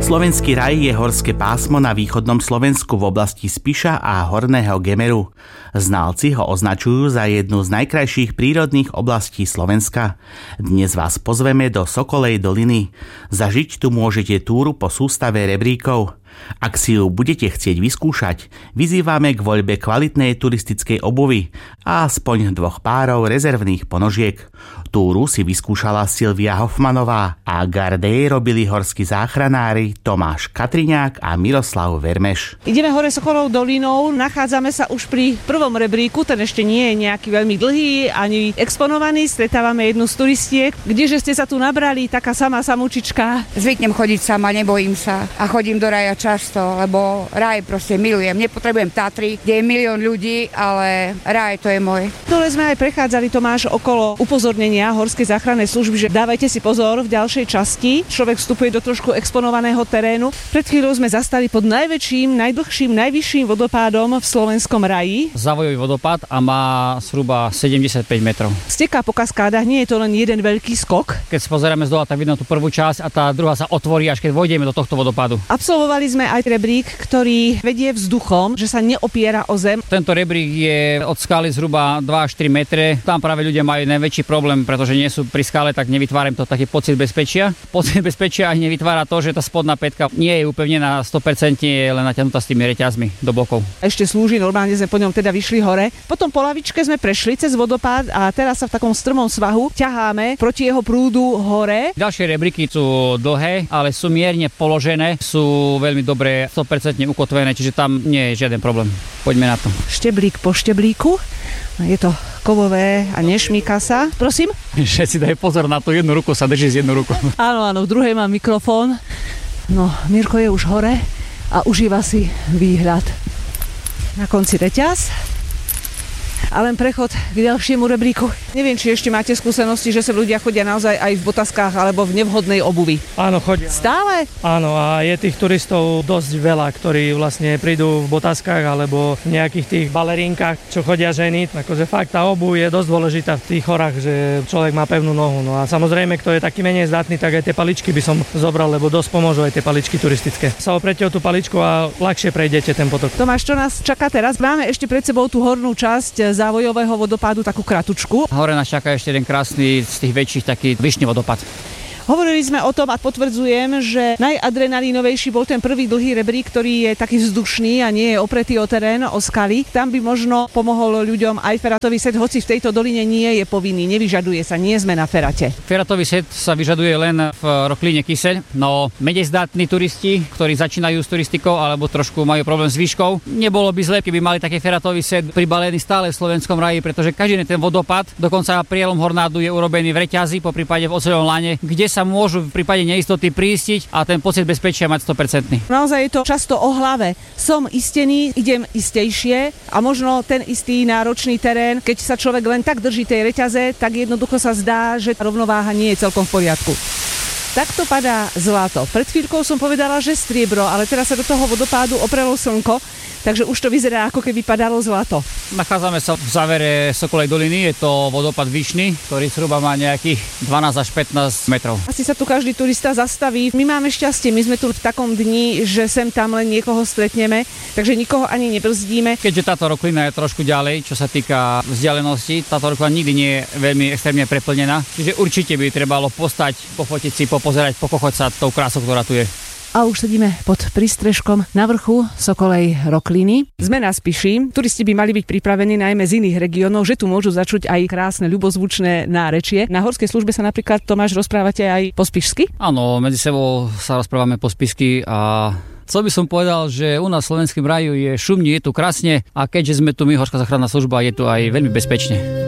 Slovenský raj je horské pásmo na východnom Slovensku v oblasti Spiša a Horného Gemeru. Znalci ho označujú za jednu z najkrajších prírodných oblastí Slovenska. Dnes vás pozveme do Sokolej doliny. Zažiť tu môžete túru po sústave rebríkov. Ak si ju budete chcieť vyskúšať, vyzývame k voľbe kvalitnej turistickej obuvy a aspoň 2 párov rezervných ponožiek. Túru si vyskúšala Silvia Hofmanová a gardej robili horskí záchranári Tomáš Katriňák a Miroslav Vermeš. Ideme hore Sokolou dolinou, nachádzame sa už pri prvom rebríku, ten ešte nie je nejaký veľmi dlhý ani exponovaný. Stretávame jednu z turistiek. Kdeže ste sa tu nabrali, taká sama samúčička? Zvyknem chodiť sama, nebojím sa a chodím do raja často, lebo raj proste milujem. Nepotrebujem Tatry, kde je milión ľudí, ale raj to je môj. Dole sme aj prechádzali, Tomáš, okolo upozornenia Horskej záchrannej služby, že dávajte si pozor v ďalšej časti. Človek vstupuje do trošku exponovaného terénu. Pred chvíľou sme zastali pod najväčším, najdlhším, najvyšším vodopádom v slovenskom raji. Závojový vodopád a má zhruba 75 metrov. Steká po kaskádach, nie je to len jeden veľký skok. Keď sa pozeráme z dola, tak vidno tú prvú časť a tá druhá sa otvorí, až keď vojdeme do tohto vodopádu. Absolvovali sme aj rebrík, ktorý vedie vzduchom, že sa neopiera o zem. Tento rebrík je od skály zhruba 2 až 4 metre. Tam práve ľudia majú najväčší problém, pretože nie sú pri skále, tak nevytváram to taký pocit bezpečia. Pocit bezpečia ani nevytvára to, že tá spodná pätka nie je upevnená 100%, je len natiahnutá s tými reťazmi do bokov. Ešte slúži, normálne sme po ňom teda vyšli hore. Potom po lavičke sme prešli cez vodopád a teraz sa v takom strmom svahu ťaháme proti jeho prúdu hore. Ďalšie rebríky sú dlhé, ale sú mierne položené, sú veľmi dobre 100% ukotvené, čiže tam nie je žiaden problém. Poďme na to. Šteblík po šteblíku. Je to kovové a nešmýka sa. Prosím? Všetci daj pozor na to, jednu ruku sa drží s jednou rukou. Áno, v druhej mám mikrofón. No, Mirko je už hore a užíva si výhľad. Na konci reťaz. A len prechod k ďalšiemu rebríku. Neviem, či ešte máte skúsenosti, že sa ľudia chodia naozaj aj v botaskách alebo v nevhodnej obuvi. Áno, chodia. Stále? Áno, a je tých turistov dosť veľa, ktorí vlastne prídu v botaskách alebo v nejakých tých balerínkach, čo chodia ženy. Akože fakt tá obuv je dosť dôležitá v tých horách, že človek má pevnú nohu. No a samozrejme, kto je taký menej zdatný, tak aj tie paličky by som zobral, lebo dosť pomôžu aj tie paličky turistické. Sa oprete o tú paličku a ľahšie prejdete ten potok. Tomáš, čo nás čaká teraz? Máme ešte pred sebou tú hornú časť závojového vodopádu, takú kratučku. Hore nás čaká ešte jeden krásny z tých väčších, taký vyšný vodopád. Hovorili sme o tom a potvrdzujem, že najadrenalínovejší bol ten prvý dlhý rebrík, ktorý je taký vzdušný a nie je opretý o terén, o skaly. Tam by možno pomohol ľuďom aj feratový set, hoci v tejto doline nie je povinný, nevyžaduje sa, nie sme na ferate. Feratový set sa vyžaduje len v Roklíne Kyseľ, no menej zdatní turisti, ktorí začínajú s turistikou alebo trošku majú problém s výškou, nebolo by zle, keby mali taký feratový set pribalený stále v slovenskom raji, pretože každý ten vodopád, dokonca prielom hornádu je urobený v reťazi, poprípade v oceľovom lane, kde sa môžu v prípade neistoty prístiť a ten pocit bezpečia mať 100%. Naozaj je to často o hlave. Som istený, idem istejšie a možno ten istý náročný terén, keď sa človek len tak drží tej reťaze, tak jednoducho sa zdá, že rovnováha nie je celkom v poriadku. Takto padá zlato. Pred chvíľkou som povedala, že striebro, ale teraz sa do toho vodopádu oprelo slnko, takže už to vyzerá, ako keby padalo zlato. Nachádzame sa v závere Sokolej doliny, je to vodopád Vyšný, ktorý zhruba má nejakých 12 až 15 metrov. Asi sa tu každý turista zastaví. My máme šťastie, my sme tu v takom dni, že sem tam len niekoho stretneme, takže nikoho ani nebrzdíme. Keďže táto roklina je trošku ďalej, čo sa týka vzdialenosti, táto roklina nikdy nie je veľmi extrémne preplnená, čiže určite by trebalo postať, pofotiť si, popozerať, pokochať sa tou krásou, ktorá tu je. A už sedíme pod prístrežkom na vrchu Sokolej rokliny. Sme na Spiši. Turisti by mali byť pripravení najmä z iných regiónov, že tu môžu začuť aj krásne ľubozvučné nárečie. Na horskej službe sa napríklad, Tomáš, rozprávate aj po spišsky? Áno, medzi sebou sa rozprávame po spišsky a chcel by som povedal, že u nás v slovenskom raju je šumne, je tu krásne a keďže sme tu my, Horská záchranná služba, je tu aj veľmi bezpečne.